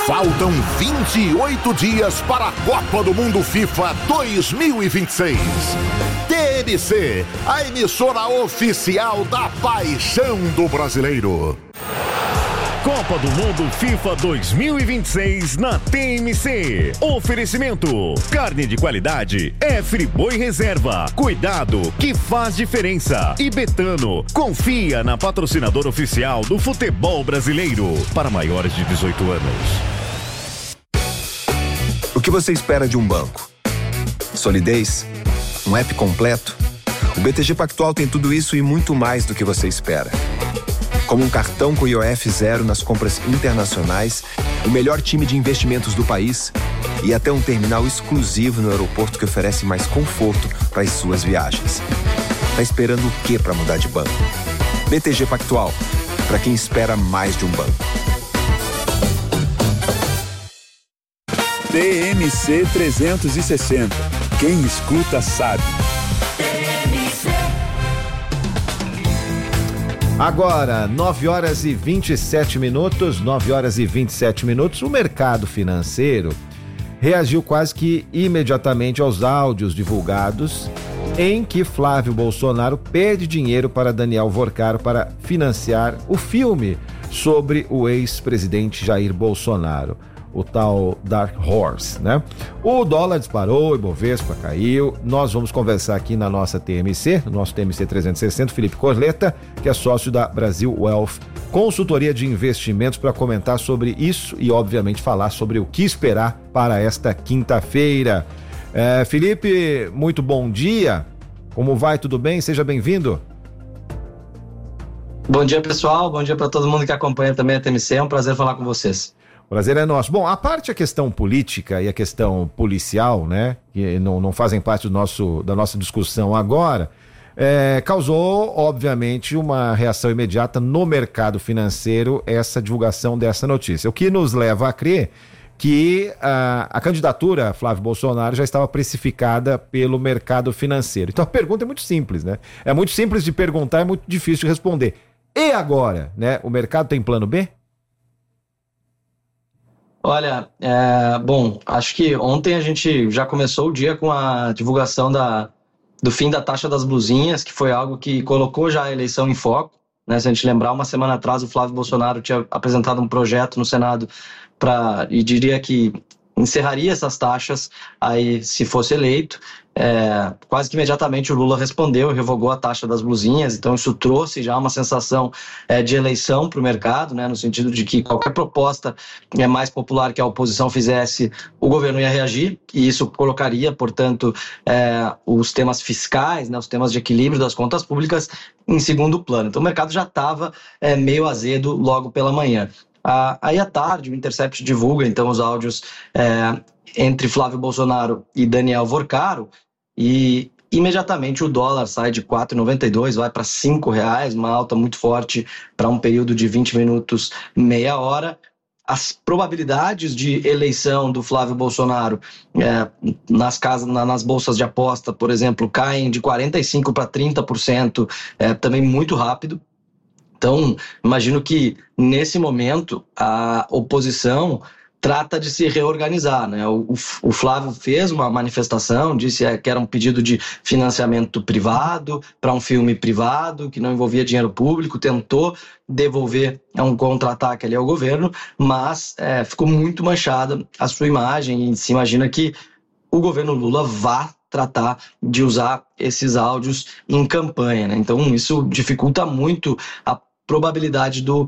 Faltam 28 dias para a Copa do Mundo FIFA 2026. TMC, a emissora oficial da paixão do brasileiro. Copa do Mundo FIFA 2026 na TMC. Oferecimento: carne de qualidade é Friboi Reserva. Cuidado que faz diferença. E Betano, confia na patrocinadora oficial do futebol brasileiro. Para maiores de 18 anos. O que você espera de um banco? Solidez? Um app completo? O BTG Pactual tem tudo isso e muito mais do que você espera. Como um cartão com IOF zero nas compras internacionais, o melhor time de investimentos do país e até um terminal exclusivo no aeroporto que oferece mais conforto para as suas viagens. Tá esperando o quê para mudar de banco? BTG Pactual, para quem espera mais de um banco. TMC 360. Quem escuta sabe. Agora, 9 horas e 27 minutos, 9 horas e 27 minutos, o mercado financeiro reagiu quase que imediatamente aos áudios divulgados em que Flávio Bolsonaro pede dinheiro para Daniel Vorcaro para financiar o filme sobre o ex-presidente Jair Bolsonaro, o tal Dark Horse, né? O dólar disparou, o Ibovespa caiu. Nós vamos conversar aqui na nossa TMC, no nosso TMC 360, Felipe Corleta, que é sócio da Brasil Wealth, consultoria de investimentos, para comentar sobre isso e, obviamente, falar sobre o que esperar para esta quinta-feira. Felipe, muito bom dia. Como vai? Tudo bem? Seja bem-vindo. Bom dia, pessoal. Bom dia para todo mundo que acompanha também a TMC. É um prazer falar com vocês. Prazer é nosso. Bom, a parte a questão política e a questão policial, né, que não fazem parte da nossa discussão agora, causou, obviamente, uma reação imediata no mercado financeiro essa divulgação dessa notícia. O que nos leva a crer que a candidatura Flávio Bolsonaro já estava precificada pelo mercado financeiro. Então a pergunta é muito simples, né? É muito simples de perguntar, é muito difícil de responder. E agora, né? O mercado tem plano B? Olha, bom, acho que ontem a gente já começou o dia com a divulgação do fim da taxa das blusinhas, que foi algo que colocou já a eleição em foco, né? Se a gente lembrar, uma semana atrás o Flávio Bolsonaro tinha apresentado um projeto no Senado e diria que encerraria essas taxas aí se fosse eleito. Quase que imediatamente o Lula respondeu e revogou a taxa das blusinhas, então isso trouxe já uma sensação de eleição para o mercado, né, no sentido de que qualquer proposta mais popular que a oposição fizesse, o governo ia reagir, e isso colocaria, portanto, os temas fiscais, né, os temas de equilíbrio das contas públicas em segundo plano. Então o mercado já estava meio azedo logo pela manhã. Aí à tarde o Intercept divulga então os áudios entre Flávio Bolsonaro e Daniel Vorcaro, e imediatamente o dólar sai de R$ 4,92, vai para R$ 5,00, uma alta muito forte para um período de 20 minutos, meia hora. As probabilidades de eleição do Flávio Bolsonaro nas bolsas de aposta, por exemplo, caem de 45% para 30%, também muito rápido. Então, imagino que, nesse momento, a oposição trata de se reorganizar, né? O Flávio fez uma manifestação, disse que era um pedido de financiamento privado para um filme privado, que não envolvia dinheiro público, tentou devolver um contra-ataque ali ao governo, mas ficou muito manchada a sua imagem, e se imagina que o governo Lula vá tratar de usar esses áudios em campanha, né? Então isso dificulta muito a probabilidade do